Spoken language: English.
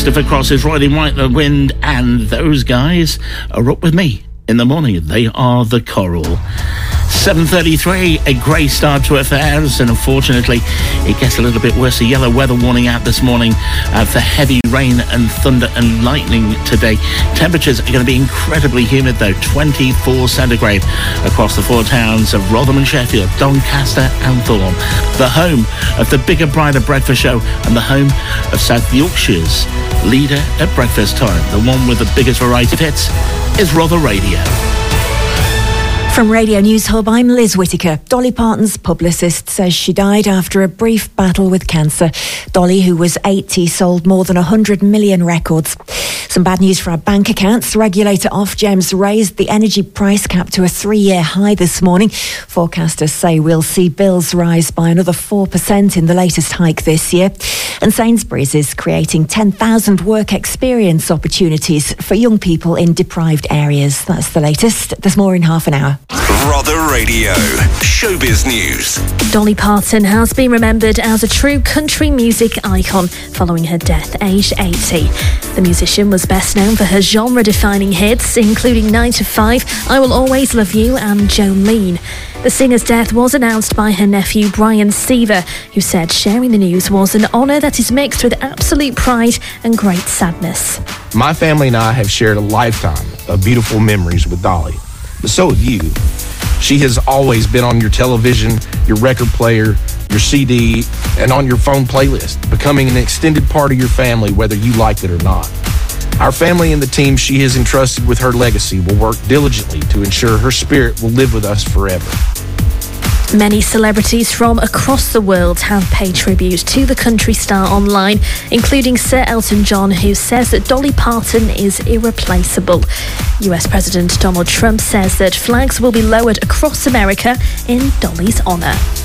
Christopher Cross is riding white the wind, and those guys are up with me in the morning. They are the Coral. 7:33, a grey start to affairs, and unfortunately it gets a little bit worse. A yellow weather warning out this morning for heavy rain and thunder and lightning today. Temperatures are going to be incredibly humid though, 24 centigrade across the four towns of Rotherham and Sheffield, Doncaster and Thorne. The home of the Bigger Brighter Breakfast Show and the home of South Yorkshire's leader at breakfast time. The one with the biggest variety of hits is Rother Radio. From Radio News Hub, I'm Liz Whittaker. Dolly Parton's publicist says she died after a brief battle with cancer. Dolly, who was 80, sold more than 100 million records. Some bad news for our bank accounts. Regulator Ofgems raised the energy price cap to a 3-year high this morning. Forecasters say we'll see bills rise by another 4% in the latest hike this year. And Sainsbury's is creating 10,000 work experience opportunities for young people in deprived areas. That's the latest. There's more in half an hour. Rother Radio. Showbiz News. Dolly Parton has been remembered as a true country music icon following her death, aged 80. The musician was best known for her genre-defining hits, including 9 to 5, I Will Always Love You and Jolene. The singer's death was announced by her nephew Brian Seaver, who said sharing the news was an honour that is mixed with absolute pride and great sadness. My family and I have shared a lifetime of beautiful memories with Dolly. But so have you. She has always been on your television, your record player, your CD, and on your phone playlist, becoming an extended part of your family, whether you liked it or not. Our family and the team she has entrusted with her legacy will work diligently to ensure her spirit will live with us forever. Many celebrities from across the world have paid tribute to the country star online, including Sir Elton John, who says that Dolly Parton is irreplaceable. US President Donald Trump says that flags will be lowered across America in Dolly's honour.